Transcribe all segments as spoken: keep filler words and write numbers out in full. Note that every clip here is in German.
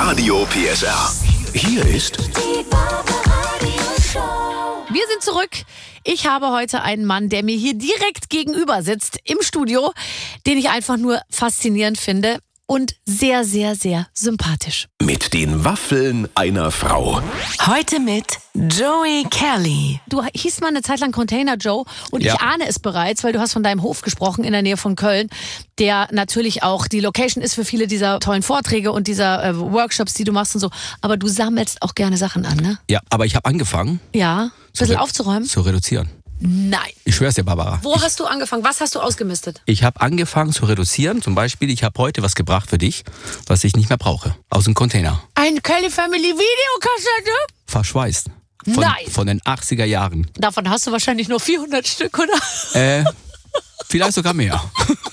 Radio P S R. Hier ist Die Barbaradio Show. Wir sind zurück. Ich habe heute einen Mann, der mir hier direkt gegenüber sitzt im Studio, den ich einfach nur faszinierend finde und sehr, sehr, sehr sympathisch. mit den Waffeln einer Frau. Heute mit Joey Kelly. Du hieß mal eine Zeit lang Container Joe und Ja. ich ahne es bereits, weil du hast von deinem Hof gesprochen in der Nähe von Köln, der natürlich auch die Location ist für viele dieser tollen Vorträge und dieser äh, Workshops, die du machst und so. Aber du sammelst auch gerne Sachen an, ne? Ja, aber ich habe angefangen Ja. Ein bisschen re- aufzuräumen? zu reduzieren. Nein. Ich schwör's dir, Barbara. Wo hast du angefangen? Was hast du ausgemistet? Ich habe angefangen zu reduzieren. Zum Beispiel, ich habe heute was gebracht für dich, was ich nicht mehr brauche. Aus dem Container. Eine Kelly Family Videokassette? Verschweißt. Von, Nein. Von den achtziger Jahren. Davon hast du wahrscheinlich nur vierhundert Stück, oder? Äh, vielleicht sogar mehr.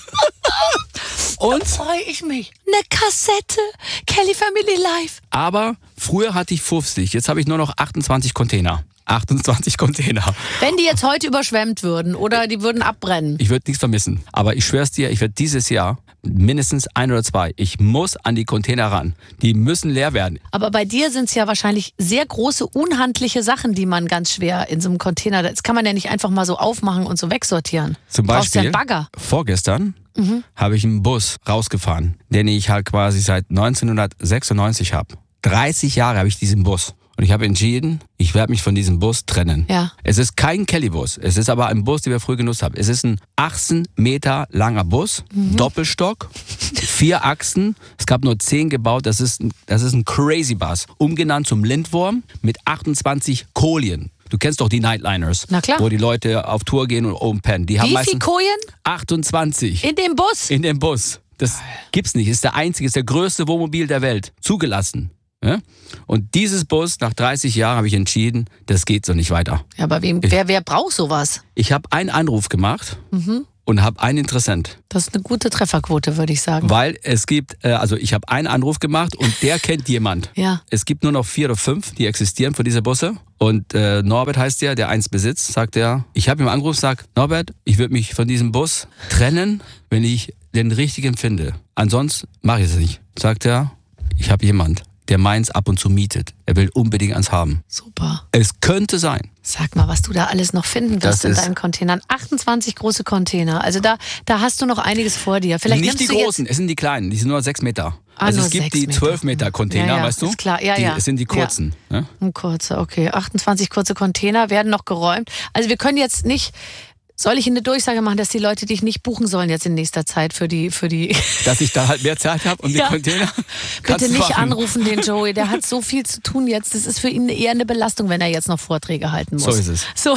Und, Freue ich mich. Eine Kassette. Kelly Family Live. aber früher hatte ich fünfzig, jetzt habe ich nur noch achtundzwanzig Container. achtundzwanzig Container. Wenn die jetzt heute überschwemmt würden oder die würden abbrennen. Ich würde nichts vermissen. Aber ich schwör's dir, ich werde dieses Jahr mindestens ein oder zwei. Ich muss an die Container ran. Die müssen leer werden. Aber bei dir sind es ja wahrscheinlich sehr große, unhandliche Sachen, die man ganz schwer in so einem Container, das kann man ja nicht einfach mal so aufmachen und so wegsortieren. Zum Du brauchst ja Beispiel, einen Bagger. vorgestern habe ich einen Bus rausgefahren, den ich halt quasi seit neunzehnhundertsechsundneunzig habe. dreißig Jahre habe ich diesen Bus. Und ich habe entschieden, ich werde mich von diesem Bus trennen. Ja. Es ist kein Kelly-Bus. Es ist aber ein Bus, den wir früher genutzt haben. Es ist ein achtzehn Meter langer Bus, Doppelstock, vier Achsen. Es gab nur zehn gebaut. Das ist, ein- das ist ein Crazy Bus. Umgenannt zum Lindwurm mit achtundzwanzig Kolien. Du kennst doch die Nightliners. Na klar. Wo die Leute auf Tour gehen und oben pennen. Die haben Wie viele meistens Kojen achtundzwanzig. in dem Bus? In dem Bus. Das gibt's nicht. Ist der einzige, ist der größte Wohnmobil der Welt. Zugelassen. Ja? Und dieses Bus, nach dreißig Jahren habe ich entschieden, das geht so nicht weiter. Ja, aber wem, wer, wer braucht sowas? Ich habe einen Anruf gemacht und habe einen Interessent. Das ist eine gute Trefferquote, würde ich sagen. Weil es gibt, äh, also ich habe einen Anruf gemacht und der kennt jemand. Ja. Es gibt nur noch vier oder fünf, die existieren für diese Busse. Und äh, Norbert heißt der, der eins besitzt, sagt er. Ich habe ihm angerufen, sagt, Norbert, ich würde mich von diesem Bus trennen, wenn ich den richtigen finde. Ansonsten mache ich es nicht. Sagt er, ich habe jemand, der meins ab und zu mietet. Er will unbedingt eins haben. Super. Es könnte sein. Sag mal, was du da alles noch finden Das wirst in ist- deinen Containern. achtundzwanzig große Container. Also da, da hast du noch einiges vor dir. Vielleicht Nicht die nimmst du großen, es sind die kleinen, die sind nur sechs Meter. Ah, also nur es gibt sechs die Meter. zwölf Meter Container, Ja, ja, weißt du? ist klar. Ja, die, ja. Es sind die Ja. kurzen. Ne? Ein kurzer, okay. achtundzwanzig kurze Container werden noch geräumt. Also wir können jetzt nicht. Soll ich eine Durchsage machen, dass die Leute dich nicht buchen sollen jetzt in nächster Zeit für die für die Dass ich da halt mehr Zeit habe und Ja. die Container. Bitte kannst du nicht machen. anrufen, den Joey. Der hat so viel zu tun jetzt. Das ist für ihn eher eine Belastung, wenn er jetzt noch Vorträge halten muss. So ist es. So.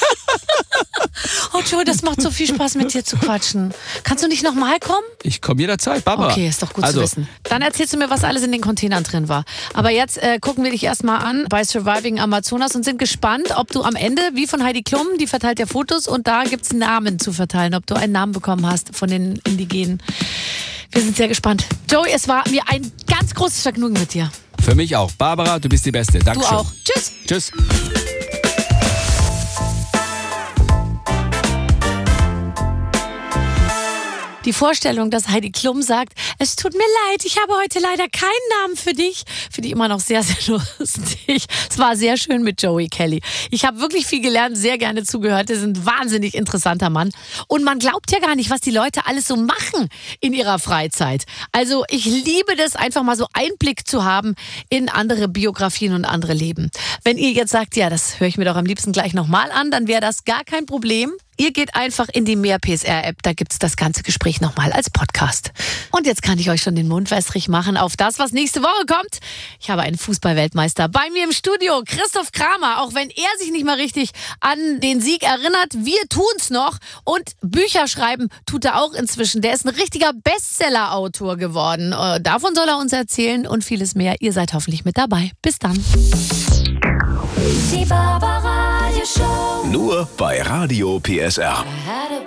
Oh, Joey, das macht so viel Spaß, mit dir zu quatschen. Kannst du nicht nochmal kommen? Ich komme jederzeit, Baba. Okay, ist doch gut also, zu wissen. Dann erzählst du mir, was alles in den Containern drin war. Aber jetzt äh, gucken wir dich erstmal an bei Surviving Amazonas und sind gespannt, ob du am Ende, wie von Heidi Klum, die verteilt ja Fotos und da gibt's Namen zu verteilen, ob du einen Namen bekommen hast von den Indigenen. Wir sind sehr gespannt. Joey, es war mir ein ganz großes Vergnügen mit dir. Für mich auch. Barbara, du bist die Beste. Du Dankeschön. auch. Tschüss. Tschüss. Die Vorstellung, dass Heidi Klum sagt, es tut mir leid, ich habe heute leider keinen Namen für dich, finde ich immer noch sehr, sehr lustig. Es war sehr schön mit Joey Kelly. Ich habe wirklich viel gelernt, sehr gerne zugehört. Er ist ein wahnsinnig interessanter Mann. Und man glaubt ja gar nicht, was die Leute alles so machen in ihrer Freizeit. Also ich liebe das, einfach mal so Einblick zu haben in andere Biografien und andere Leben. Wenn ihr jetzt sagt, ja, das höre ich mir doch am liebsten gleich nochmal an, dann wäre das gar kein Problem. Ihr geht einfach in die Mehr P S R-App, da gibt's das ganze Gespräch nochmal als Podcast. Und jetzt kann ich euch schon den Mund wässrig machen auf das, was nächste Woche kommt. Ich habe einen Fußballweltmeister bei mir im Studio, Christoph Kramer. Auch wenn er sich nicht mal richtig an den Sieg erinnert, wir tun's noch. Und Bücher schreiben tut er auch inzwischen. Der ist ein richtiger Bestseller-Autor geworden. Äh, Davon soll er uns erzählen und vieles mehr. Ihr seid hoffentlich mit dabei. Bis dann. Die Barbaradio Show. Nur bei Radio P S R.